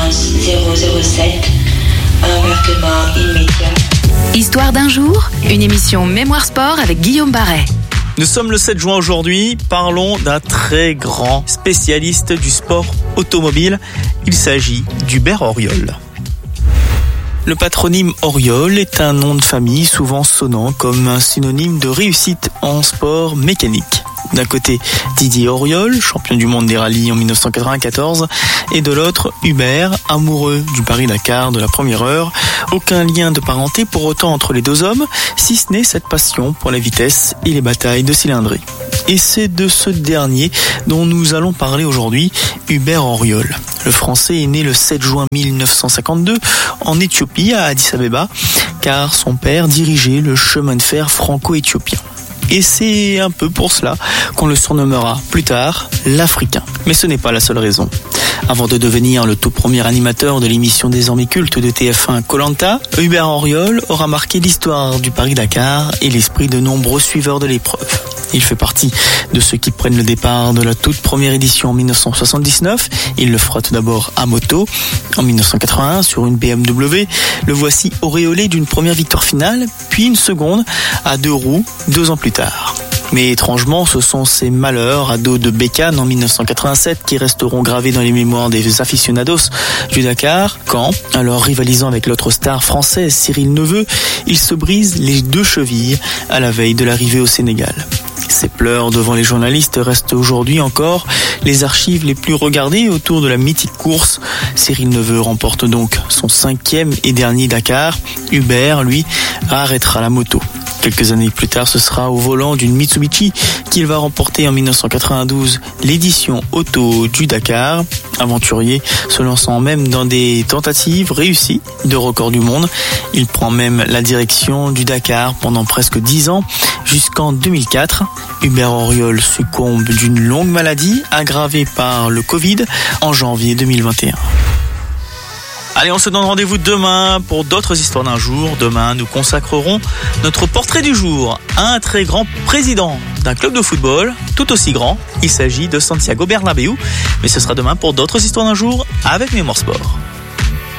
fréquence 007, un embarquement immédiat. Histoire d'un jour, une émission Mémoire Sport avec Guillaume Barret. Nous sommes le 7 juin aujourd'hui, parlons d'un très grand spécialiste du sport automobile. Il s'agit d'Hubert Auriol. Le patronyme Auriol est un nom de famille souvent sonnant comme un synonyme de réussite en sport mécanique. D'un côté, Didier Auriol, champion du monde des rallyes en 1994, et de l'autre, Hubert, amoureux du Paris-Dakar de la première heure. Aucun lien de parenté pour autant entre les deux hommes, si ce n'est cette passion pour la vitesse et les batailles de cylindrée. Et c'est de ce dernier dont nous allons parler aujourd'hui, Hubert Auriol. Le Français est né le 7 juin 1952 en Éthiopie, à Addis Abeba, car son père dirigeait le chemin de fer franco-éthiopien. Et c'est un peu pour cela qu'on le surnommera plus tard l'Africain. Mais ce n'est pas la seule raison. Avant de devenir le tout premier animateur de l'émission désormais culte de TF1 Koh-Lanta, Hubert Auriol aura marqué l'histoire du Paris-Dakar et l'esprit de nombreux suiveurs de l'épreuve. Il fait partie de ceux qui prennent le départ de la toute première édition en 1979. Il le fera tout d'abord à moto en 1981 sur une BMW. Le voici auréolé d'une première victoire finale, puis une seconde à 2 roues 2 ans plus tard. Mais étrangement, ce sont ces malheurs à dos de bécane en 1987 qui resteront gravés dans les mémoires des aficionados du Dakar, quand, alors rivalisant avec l'autre star française Cyril Neveu, il se brise les 2 chevilles à la veille de l'arrivée au Sénégal. Ces pleurs devant les journalistes restent aujourd'hui encore les archives les plus regardées autour de la mythique course. Cyril Neveu remporte donc son 5e et dernier Dakar. Hubert, lui, arrêtera la moto. Quelques années plus tard, ce sera au volant d'une Mitsubishi qu'il va remporter en 1992 l'édition auto du Dakar. Aventurier, se lançant même dans des tentatives réussies de record du monde. Il prend même la direction du Dakar pendant presque 10 ans, jusqu'en 2004. Hubert Auriol succombe d'une longue maladie aggravée par le Covid en janvier 2021. Allez, on se donne rendez-vous demain pour d'autres histoires d'un jour. Demain, nous consacrerons notre portrait du jour à un très grand président d'un club de football, tout aussi grand. Il s'agit de Santiago Bernabéu. Mais ce sera demain pour d'autres histoires d'un jour avec Mémoire Sport.